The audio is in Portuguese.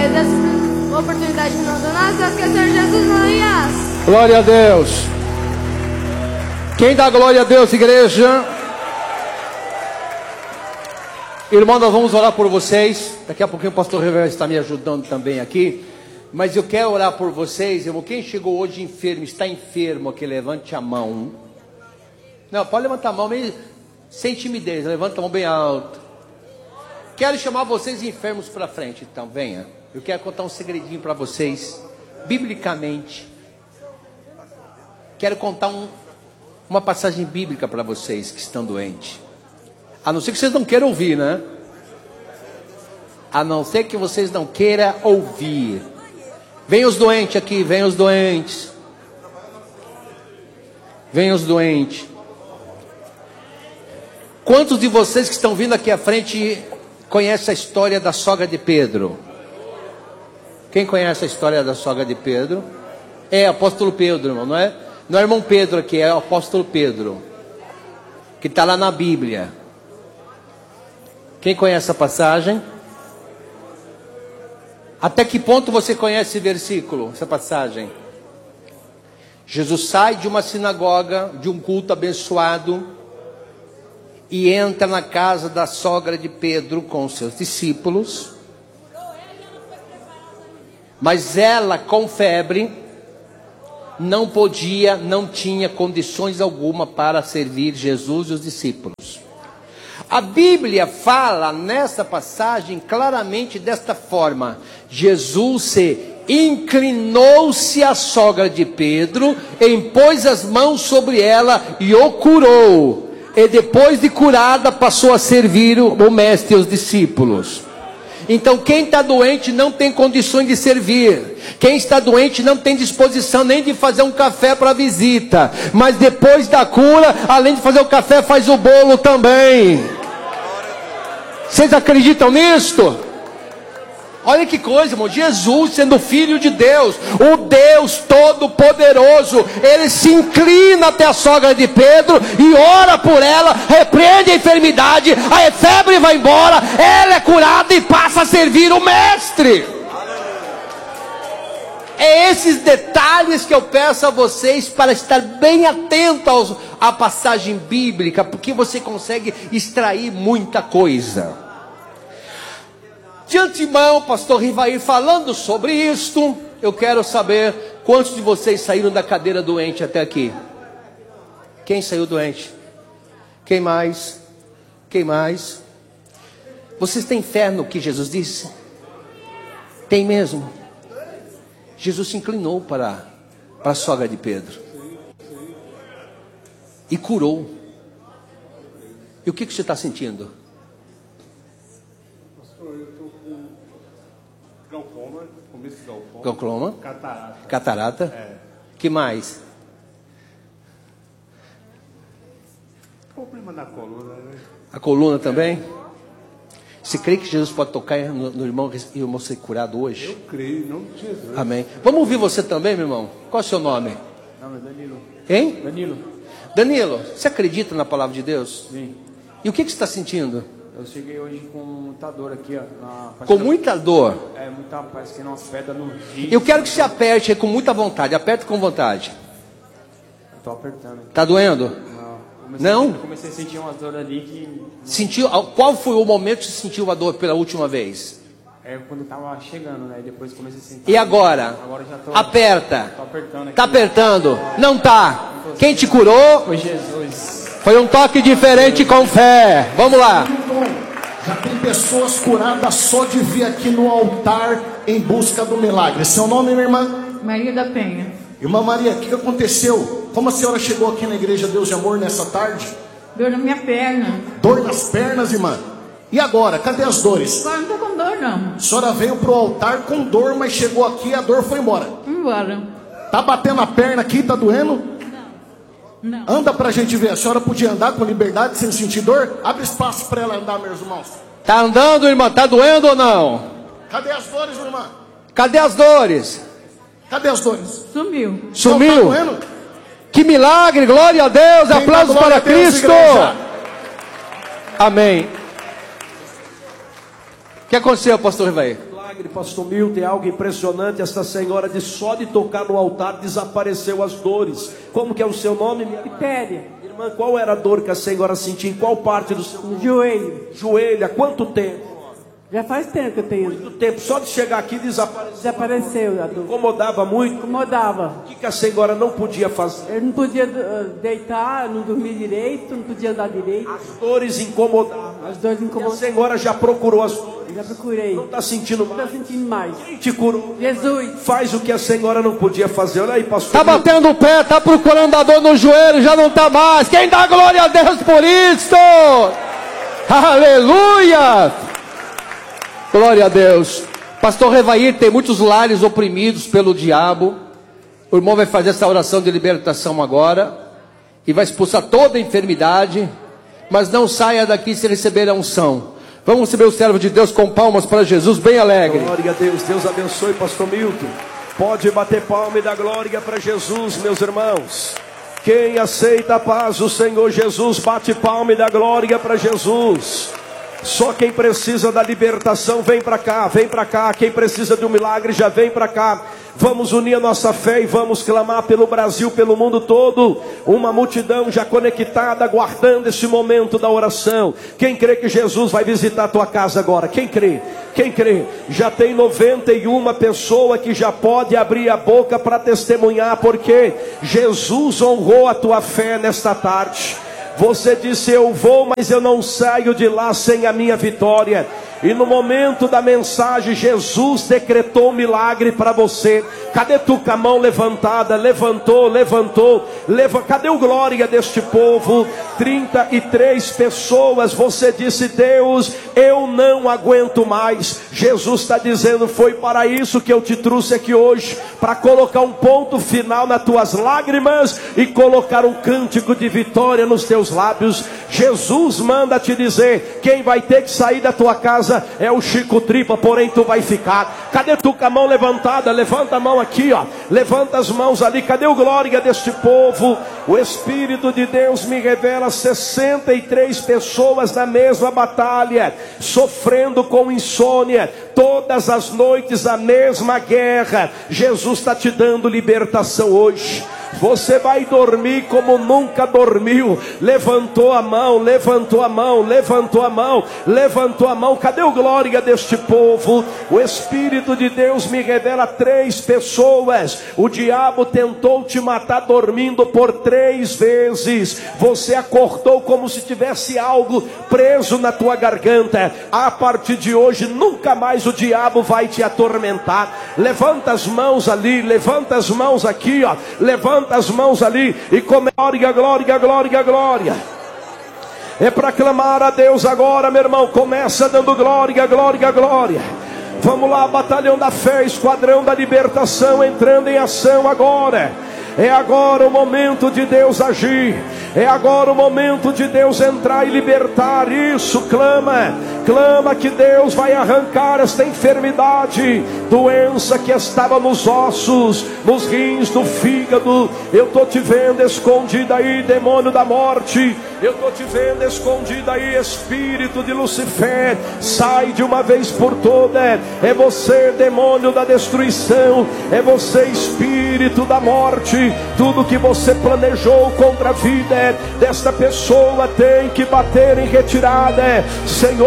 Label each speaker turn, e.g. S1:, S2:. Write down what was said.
S1: agradeço pela oportunidade de não dar nada, que o Senhor Jesus não ia.
S2: Glória a Deus. Quem dá glória a Deus, igreja? Irmão, nós vamos orar por vocês. Daqui a pouquinho o pastor River está me ajudando também aqui. Mas eu quero orar por vocês, irmão. Quem chegou hoje enfermo, está enfermo aqui, levante a mão. Não, pode levantar a mão, mas sem timidez, levanta a mão bem alto. Quero chamar vocês enfermos para frente, então, venha. Eu quero contar um segredinho para vocês, biblicamente. Quero contar uma passagem bíblica para vocês que estão doentes. A não ser que vocês não queiram ouvir, né? A não ser que vocês não queiram ouvir. Vem os doentes aqui, vem os doentes. Vem os doentes. Quantos de vocês que estão vindo aqui à frente conhecem a história da sogra de Pedro? Quem conhece a história da sogra de Pedro? É apóstolo Pedro, irmão, não é? Não é irmão Pedro aqui, é o apóstolo Pedro, que está lá na Bíblia. Quem conhece a passagem? Até que ponto você conhece esse versículo, essa passagem? Jesus sai de uma sinagoga, de um culto abençoado, e entra na casa da sogra de Pedro com seus discípulos. Mas ela, com febre, não podia, não tinha condições alguma para servir Jesus e os discípulos. A Bíblia fala nessa passagem claramente desta forma: Jesus se inclinou-se à sogra de Pedro, impôs as mãos sobre ela e o curou. E depois de curada passou a servir o mestre e os discípulos. Então quem está doente não tem condições de servir. Quem está doente não tem disposição nem de fazer um café para visita. Mas depois da cura, além de fazer o café, faz o bolo também. Vocês acreditam nisto? Olha que coisa, irmão. Jesus, sendo filho de Deus, o Deus Todo-Poderoso, ele se inclina até a sogra de Pedro e ora por ela, repreende a enfermidade, a febre vai embora, ela é curada e passa a servir o mestre. É esses detalhes que eu peço a vocês para estar bem atentos à passagem bíblica, porque você consegue extrair muita coisa. De antemão, pastor Rivair, falando sobre isto, eu quero saber quantos de vocês saíram da cadeira doente até aqui. Quem saiu doente? Quem mais? Quem mais? Vocês têm fé no que Jesus disse? Tem mesmo? Jesus se inclinou para a sogra de Pedro e curou. E o que você está sentindo?
S3: Pastor, eu estou com glaucoma, começo de glaucoma.
S2: Glaucoma?
S3: Catarata.
S2: Catarata?
S3: É.
S2: Que mais?
S3: Problema na coluna, né?
S2: A coluna também? Você crê que Jesus pode tocar no irmão e o irmão ser curado hoje?
S3: Eu creio, em nome de Jesus.
S2: Amém. Vamos ouvir você também, meu irmão? Qual é o seu nome?
S4: Não, é Danilo.
S2: Hein?
S4: Danilo.
S2: Danilo, você acredita na palavra de Deus?
S4: Sim.
S2: E o que você está sentindo?
S4: Eu cheguei hoje com muita dor aqui, ó.
S2: Com muita dor.
S4: Parece que não afeta no dia.
S2: Eu quero que você aperte aí com muita vontade. Aperte com vontade.
S4: Tô apertando.
S2: Tá doendo? Não?
S4: Eu comecei a sentir umas dores ali que...
S2: Sentiu? Qual foi o momento que você sentiu a dor pela última vez?
S4: É quando eu tava chegando, né? Depois comecei a sentir.
S2: E agora?
S4: Agora já tô...
S2: Aperta.
S4: Tô apertando aqui.
S2: Tá apertando? Não tá. Quem te curou?
S4: Foi Jesus.
S2: Foi um toque diferente com fé. Vamos lá.
S5: Já tem pessoas curadas só de vir aqui no altar em busca do milagre. Seu nome, minha irmã?
S6: Maria da Penha.
S5: Irmã Maria, o que aconteceu? Como a senhora chegou aqui na igreja Deus de Amor nessa tarde?
S6: Dor na minha perna.
S5: Dor nas pernas, irmã? E agora, cadê as dores?
S6: Agora não tô com dor, não.
S5: A senhora veio pro altar com dor, mas chegou aqui e a dor foi embora.
S6: Embora.
S5: Tá batendo a perna aqui, tá doendo?
S6: Não.
S5: Anda pra gente ver. A senhora podia andar com liberdade sem sentir dor? Abre espaço pra ela andar, meus irmãos.
S2: Tá andando, irmã? Tá doendo ou não?
S5: Cadê as dores, irmã?
S2: Cadê as dores?
S5: Cadê as dores?
S6: Sumiu.
S2: Sumiu?
S5: Não, tá doendo?
S2: Que milagre, glória a Deus,
S5: Quem
S2: aplausos
S5: dá glória
S2: para
S5: a Deus,
S2: Cristo.
S5: igreja?
S2: Amém. O que aconteceu, pastor Rivair?
S3: Plaga
S7: Pastor Milton, é algo impressionante. Essa senhora disse só de tocar no altar desapareceu as dores. Como que é o seu nome, minha irmã?
S8: Quitéria,
S7: Irmã, qual era a dor que a senhora sentia? Em qual parte do seu
S8: no joelho.
S7: joelho? Há quanto tempo?
S8: Já faz tempo que eu tenho.
S7: Muito tempo. Só de chegar aqui desapareceu.
S8: Desapareceu a dor.
S7: Incomodava muito.
S8: Incomodava.
S7: O que a senhora não podia fazer?
S8: Eu não podia deitar, não dormir direito, não podia andar direito.
S7: As dores incomodavam.
S8: As dores
S7: E a
S8: incomodavam.
S7: senhora já procurou as dores.
S8: Já procurei.
S7: Não está sentindo
S8: Não
S7: mais?
S8: estou sentindo mais.
S7: Quem te curou?
S8: Jesus.
S7: Faz o que a senhora não podia fazer. Olha aí, pastor.
S2: Está batendo o pé, está procurando a dor no joelho, já não está mais. Quem dá glória a Deus por isso? Aleluia! Glória a Deus. Pastor Revair, tem muitos lares oprimidos pelo diabo. O irmão vai fazer essa oração de libertação agora e vai expulsar toda a enfermidade. Mas não saia daqui sem receber a unção. Vamos receber o servo de Deus com palmas para Jesus, bem alegre.
S7: Glória a Deus. Deus abençoe, pastor Milton. Pode bater palma e dar glória para Jesus, meus irmãos. Quem aceita a paz do Senhor Jesus, bate palma e dá glória para Jesus. Só quem precisa da libertação, vem para cá, vem para cá. Quem precisa de um milagre, já vem para cá. Vamos unir a nossa fé e vamos clamar pelo Brasil, pelo mundo todo. Uma multidão já conectada, aguardando esse momento da oração. Quem crê que Jesus vai visitar a tua casa agora? Quem crê? Quem crê? Já tem 91 pessoas que já pode abrir a boca para testemunhar, porque Jesus honrou a tua fé nesta tarde. Você disse, eu vou, mas eu não saio de lá sem a minha vitória. E no momento da mensagem, Jesus decretou um milagre para você. Cadê tu com a mão levantada? Levantou. Cadê o glória deste povo? 33 pessoas. Você disse, Deus, eu não aguento mais. Jesus está dizendo, foi para isso que eu te trouxe aqui hoje, para colocar um ponto final nas tuas lágrimas e colocar um cântico de vitória nos teus lábios. Jesus manda te dizer, quem vai ter que sair da tua casa é o Chico Tripa, porém tu vai ficar. Cadê tu com a mão levantada? Levanta a mão aqui, ó. Levanta as mãos ali. Cadê o glória deste povo? O Espírito de Deus me revela 63 pessoas na mesma batalha, sofrendo com insônia, todas as noites a mesma guerra. Jesus está te dando libertação hoje. Você vai dormir como nunca dormiu. Levantou a mão. Cadê o glória deste povo? O Espírito de Deus me revela 3 pessoas. O diabo tentou te matar dormindo por 3 vezes. Você acordou como se tivesse algo preso na tua garganta. A partir de hoje nunca mais o diabo vai te atormentar. Levanta as mãos ali, levanta as mãos aqui, ó. Levanta as mãos ali e comemora, glória. É para clamar a Deus agora, meu irmão. Começa dando glória. Vamos lá, batalhão da fé, esquadrão da libertação entrando em ação agora. É agora o momento de Deus agir. É agora o momento de Deus entrar e libertar. Isso, clama que Deus vai arrancar esta enfermidade, doença que estava nos ossos, nos rins, no fígado. Eu estou te vendo escondido aí, demônio da morte. Eu estou te vendo escondido aí, espírito de Lucifer. Sai de uma vez por toda. É você, demônio da destruição. É você, espírito da morte. Tudo que você planejou contra a vida desta pessoa tem que bater em retirada. Senhor,